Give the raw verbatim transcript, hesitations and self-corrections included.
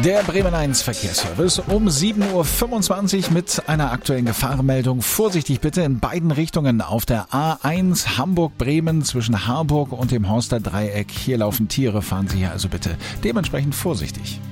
Der Bremen eins Verkehrsservice um sieben Uhr fünfundzwanzig mit einer aktuellen Gefahrenmeldung. Vorsichtig bitte in beiden Richtungen auf der A eins Hamburg-Bremen zwischen Harburg und dem Horster Dreieck. Hier laufen Tiere, fahren Sie hier also bitte dementsprechend vorsichtig.